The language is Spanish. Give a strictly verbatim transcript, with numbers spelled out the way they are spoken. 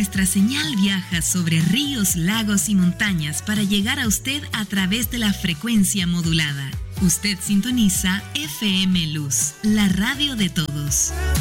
nuestra señal viaja sobre ríos, lagos y montañas para llegar a usted a través de la frecuencia modulada. Usted sintoniza F M Luz, la radio de todos.